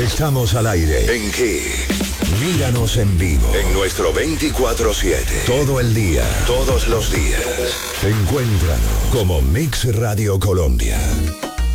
Estamos al aire en Kiss. Míranos en vivo en nuestro 24/7. Todo el día, todos los días. Encuéntranos como Mix Radio Colombia.